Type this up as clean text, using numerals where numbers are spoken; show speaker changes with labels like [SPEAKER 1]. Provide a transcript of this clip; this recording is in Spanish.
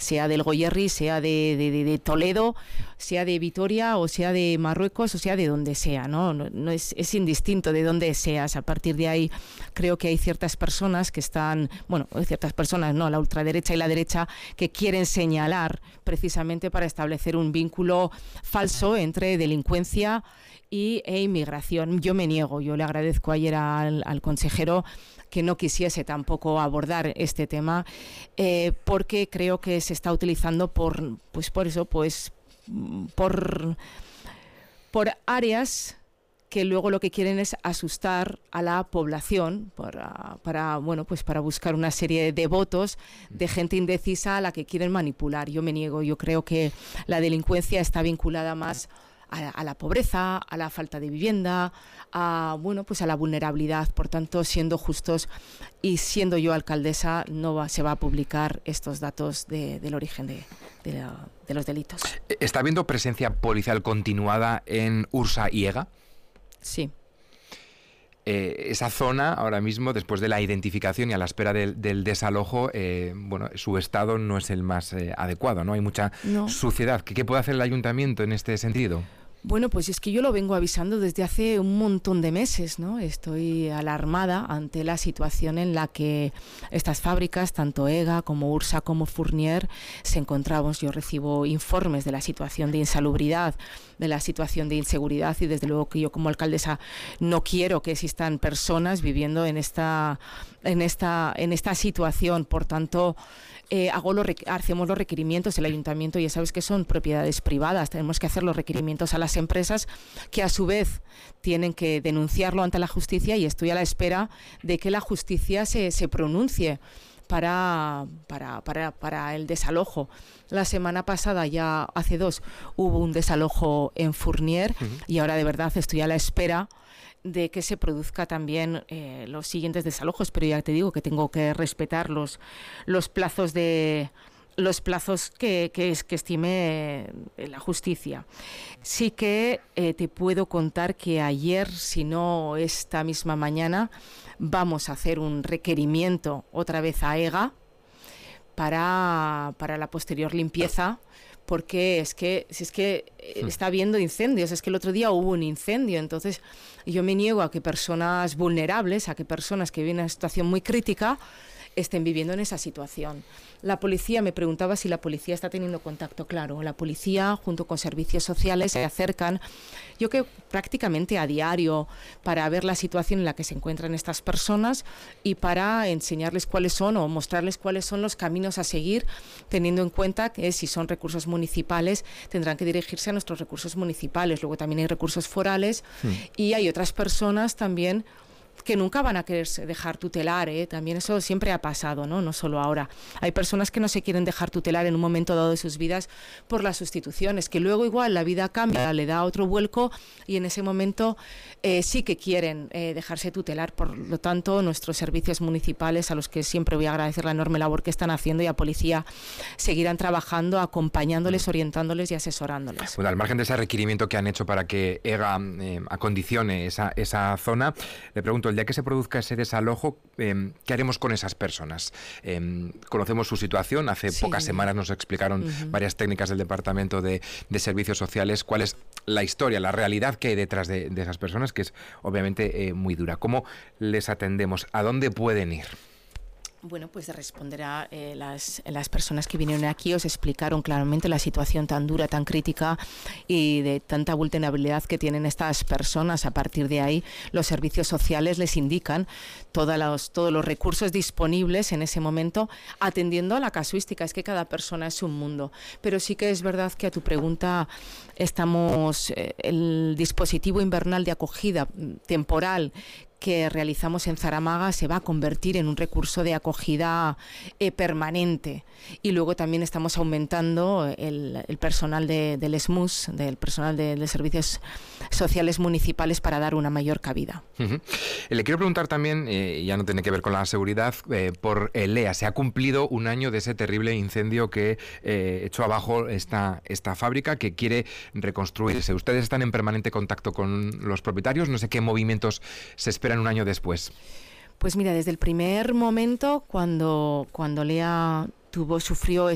[SPEAKER 1] sea del Goierri, sea de Toledo, sea de Vitoria o sea de Marruecos o sea de donde sea, ¿no? No es indistinto de dónde seas. A partir de ahí creo que hay ciertas personas que están, bueno, ciertas personas, no, la ultraderecha y la derecha, que quieren señalar precisamente para establecer un vínculo falso entre delincuencia e inmigración. Yo me niego, yo le agradezco ayer al consejero que no quisiese tampoco abordar este tema, porque creo que se está utilizando por áreas que luego lo que quieren es asustar a la población para buscar una serie de votos de gente indecisa a la que quieren manipular. Yo me niego, yo creo que la delincuencia está vinculada más a la pobreza, a la falta de vivienda, a la vulnerabilidad. Por tanto, siendo justos y siendo yo alcaldesa, se va a publicar estos datos del origen de los delitos.
[SPEAKER 2] ¿Está habiendo presencia policial continuada en Ursa y Ega?
[SPEAKER 1] Sí.
[SPEAKER 2] Esa zona ahora mismo, después de la identificación y a la espera del desalojo, su estado no es el más adecuado, ¿no? Hay mucha suciedad. ¿Qué puede hacer el ayuntamiento en este sentido?
[SPEAKER 1] Bueno, pues es que yo lo vengo avisando desde hace un montón de meses, ¿no? Estoy alarmada ante la situación en la que estas fábricas, tanto EGA como Ursa como Fournier, se encontraban. Yo recibo informes de la situación de insalubridad, de la situación de inseguridad, y desde luego que yo como alcaldesa no quiero que existan personas viviendo en esta situación. Por tanto, hacemos los requerimientos. El ayuntamiento, ya sabes que son propiedades privadas, tenemos que hacer los requerimientos a las empresas, que a su vez tienen que denunciarlo ante la justicia, y estoy a la espera de que la justicia se pronuncie para el desalojo. La semana pasada, ya hace 2, hubo un desalojo en Fournier, y ahora de verdad estoy a la espera de que se produzca también los siguientes desalojos, pero ya te digo que tengo que respetar los plazos que estime la justicia. Sí que te puedo contar que ayer, si no esta misma mañana, vamos a hacer un requerimiento otra vez a EGA para la posterior limpieza, porque es que está habiendo incendios. Es que el otro día hubo un incendio, entonces yo me niego a que personas vulnerables, a que personas que viven en una situación muy crítica estén viviendo en esa situación. La policía, me preguntaba si la policía está teniendo contacto. Claro, la policía junto con servicios sociales se acercan, yo creo prácticamente a diario, para ver la situación en la que se encuentran estas personas y para enseñarles cuáles son o mostrarles cuáles son los caminos a seguir, teniendo en cuenta que si son recursos municipales tendrán que dirigirse a nuestros recursos municipales. Luego también hay recursos forales y hay otras personas también que nunca van a querer dejar tutelar, también eso siempre ha pasado, ¿no? No solo ahora. Hay personas que no se quieren dejar tutelar en un momento dado de sus vidas por las sustituciones, que luego igual la vida cambia, le da otro vuelco y en ese momento sí que quieren dejarse tutelar. Por lo tanto, nuestros servicios municipales, a los que siempre voy a agradecer la enorme labor que están haciendo, y a policía, seguirán trabajando, acompañándoles, orientándoles y asesorándoles.
[SPEAKER 2] Bueno, al margen de ese requerimiento que han hecho para que EGA acondicione esa zona, le pregunto, el día que se produzca ese desalojo, ¿qué haremos con esas personas? Conocemos su situación, hace pocas semanas nos explicaron varias técnicas del Departamento de Servicios Sociales cuál es la historia, la realidad que hay detrás de esas personas, que es obviamente muy dura. ¿Cómo les atendemos? ¿A dónde pueden ir?
[SPEAKER 1] Bueno, pues responderá las personas que vinieron aquí, os explicaron claramente la situación tan dura, tan crítica y de tanta vulnerabilidad que tienen estas personas. A partir de ahí, los servicios sociales les indican todos los recursos disponibles en ese momento, atendiendo a la casuística. Es que cada persona es un mundo. Pero sí que es verdad que a tu pregunta el dispositivo invernal de acogida temporal que realizamos en Zaramaga se va a convertir en un recurso de acogida permanente, y luego también estamos aumentando el personal del SMUS, del personal de servicios sociales municipales, para dar una mayor cabida.
[SPEAKER 2] Le quiero preguntar también, ya no tiene que ver con la seguridad, por Lea. Se ha cumplido un año de ese terrible incendio que echó abajo esta fábrica, que quiere reconstruirse. Ustedes están en permanente contacto con los propietarios. No sé qué movimientos se esperan un año después.
[SPEAKER 1] Pues mira, desde el primer momento, cuando Lea sufrió